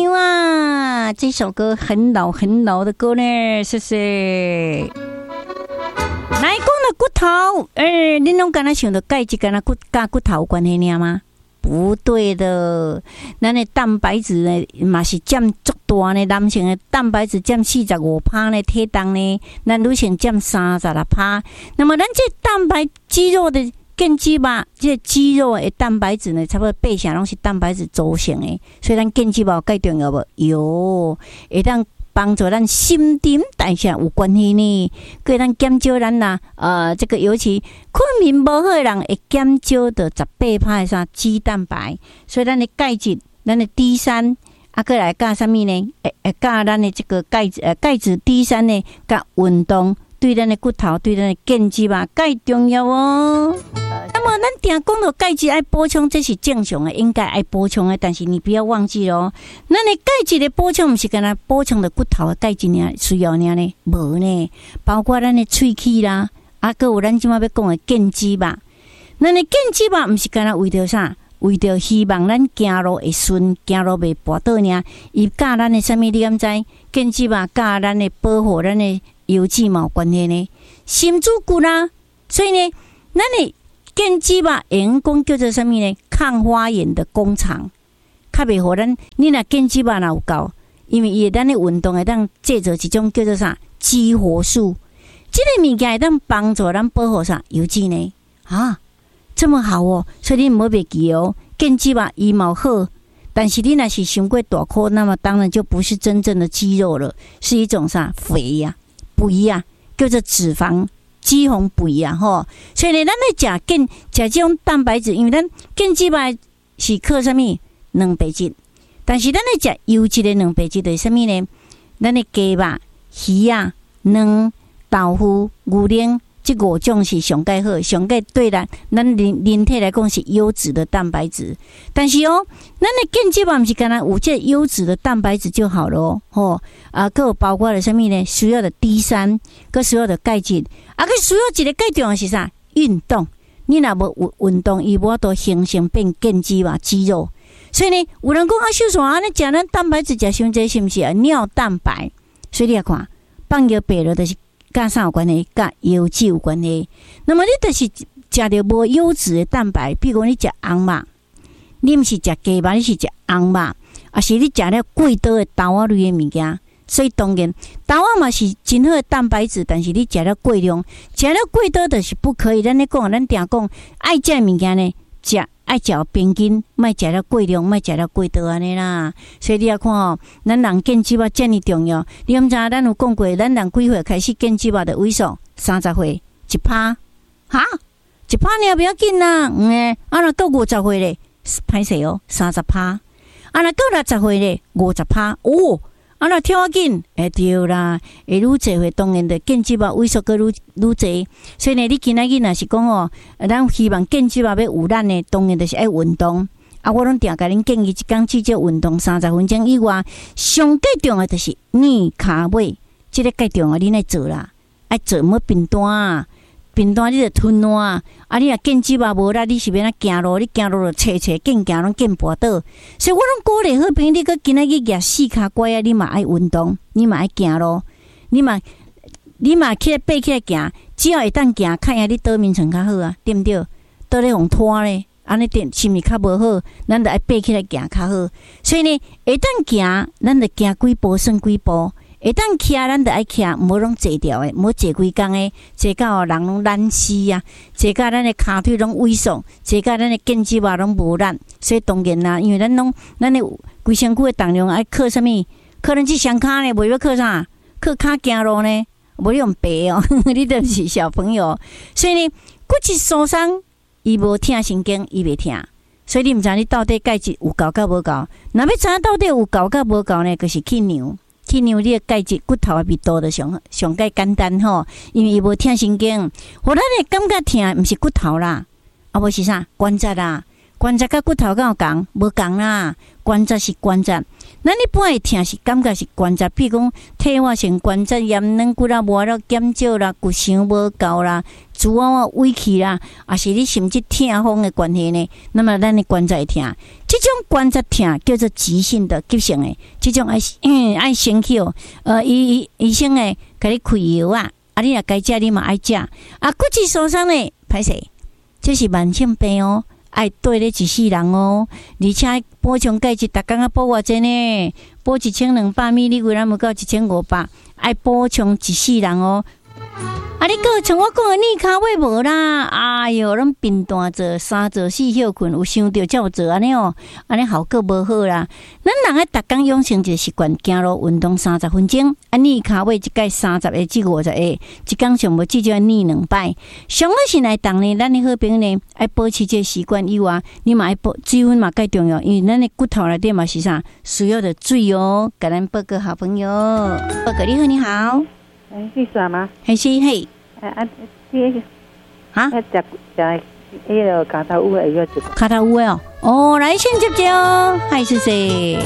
牛啊，这首歌很老很老的歌呢，谢谢。来讲到骨头，恁拢敢若想到钙质敢若甲骨头有关系尔吗？不对的，咱的蛋白质呢，嘛是占足大呢。男性的蛋白质占45%呢，体重呢，咱女性占36%。那么咱这蛋白肌肉的建肌肉，这肌肉的蛋白质呢，差不多8成拢是蛋白质组成的。所以咱建肌肉介重要无？有，会当帮助咱新陈代谢有关系呢，佮咱减少咱这个尤其困眠无好的人会减少到18%的啥肌蛋白，所以咱的钙质、咱的 D3，佮来加啥物呢？加咱的这个钙质D3呢，加运动对咱的骨头、对咱的建肌肉介重要哦。那么咱定讲到钙质爱补充，这是正常的，应该爱补充的。但是你不要忘记咯，咱的钙质的补充，不是干那补充的骨头的钙质呢，需要呢？无呢，包括咱的喙齿啦，佮有咱即马要讲的建肌肉。咱的建肌肉不是干那为着啥？为着希望咱行路会顺，行路袂跋倒呢。伊教咱的啥物？你敢知？建肌肉教咱的保护咱的油脂嘛有关系呢，心主骨啦。所以呢，咱的建肌肉用讲叫做啥物呢？抗发炎的工厂，较袂互咱。你若建肌肉若有够，因为伊咱的运动会当制造一种叫做啥激活素，这个物件会当帮助咱保护啥油脂呢？这么好哦！所以你唔好袂记哦，建肌肉伊嘛好，但是你若是伤过大颗，那么当然就不是真正的肌肉了，是一种啥肥呀、肥呀，叫做脂肪。脂肪肥啊，吼！所以呢，咱咧食这种蛋白质，因为咱建肌肉是靠啥物蛋白质，但是咱咧食优质的蛋白质就是啥物呢？咱的鸡肉、鱼啊、卵、豆腐、牛奶，这5种是上介好，上介对咱人体来讲是优质的蛋白质。但是哦，咱的建肌肉不是干那有这优质的蛋白质就好了哦，佮有包括了啥物呢？需要的 D3，佮需要的钙质。佮需要一个介重要是啥？运动。你若无运动，伊无法度形成变建肌肉肌肉。所以呢，有人讲秀爽安尼食咱蛋白质食伤济，是毋是尿蛋白？所以你看，放尿白了，就是甲啥有关系？甲油脂有关系。那么你就是食着无优质的蛋白，比如你食红肉，你毋是食鸡肉，你是食红肉，是你食了过多的豆仔类的物件。所以当然，豆仔嘛是真好的蛋白质，但是你食了过量，食了过多就是不可以。咱咧讲，咱定讲爱食物件呢，爱食平均，莫食了过量，莫食了过多安尼啦。所以你要看哦，咱人建肌肉遮尔重要。你敢知？咱有讲过，咱人几岁开始建肌肉的萎缩？30岁1%，哈，1%你也不要紧啦。若到50岁咧，歹势哦，30%。若到60岁咧，50%哦。若跳啊紧，对啦，会愈济会当然的建肌肉萎缩个愈济。所以呢，你今仔日若是讲哦，咱希望建肌肉要有咱的，当然就是爱运动。我拢定甲恁建议一天至少运动30分钟以外，上最重要就是练骹尾，这个最重要，恁爱做啦，爱做么平单啊。平单你就吞烂你若建肌肉无力，你是要哪行路？你行路就切健行拢健跋倒。所以我拢鼓励好朋友，你搁今仔日举4骹乖啊，你嘛爱运动，你嘛爱行路，你嘛起来爬起来行，只要会当行，看下你倒面床较好啊，对毋对？倒咧用拖咧，安尼点是毋是较无好？咱就爱爬起来行较好。所以呢，会当行，咱就行几步算几步。会当徛，咱就爱徛，无拢坐掉诶，无坐几工诶，坐到人拢懒死啊，坐到咱诶骹腿拢萎缩，坐到咱诶建肌肉拢无力。所以当然啦，因为咱诶规身躯诶重量爱靠啥物？靠咱即双骹呢？袂要靠啥？靠骹行路呢？无用爬哦，你都是小朋友。所以呢，骨质疏松，伊无疼神经，伊袂疼。所以你毋知你到底钙质有够甲无够？若要知影到底有够甲无够呢？就是去量。去量你的钙质，骨头密度就上介简单吼，因为伊无疼神经，互咱会感觉疼，毋是骨头啦，无是啥关节啦， 关节甲骨头敢有共？无共啦，关节是关节。咱一般会疼是感觉是关节，比如讲退化性关节炎、软骨啦、磨了减少啦、骨伤无够啦、珠啊萎去啦，也是你甚至痛风的关系呢。那么咱的关节会疼，这种关节疼叫做急性的、急性的，这种爱先去哦。医生诶，给你开药啊，你若该食你嘛爱食。骨质疏松呢，歹势，这是慢性病哦。爱对咧一世人哦，而且补充钙质，逐工啊补偌济呢？补1200米，你为咱无到1500，爱补充一世人哦。你个像我讲的逆骹尾无啦，哎哟，咱平淡做3做4休困，有想到才有做安尼哦，安尼效果无好啦。咱人爱逐工养成一个习惯，走路运动30分钟，逆骹尾一摆30下至50下，一工上无至少逆2摆。上好是来当呢，咱的好朋友呢，爱保持这个习惯以外，你嘛爱水分嘛介重要，因为咱的骨头内底嘛是啥需要的水哦。甲咱报告好朋友，报告你好，你好。 是啥吗？ 还是嘿？ 哈？食迄个卡头乌的药， 卡头乌的哦，来先接，嗨，谢谢。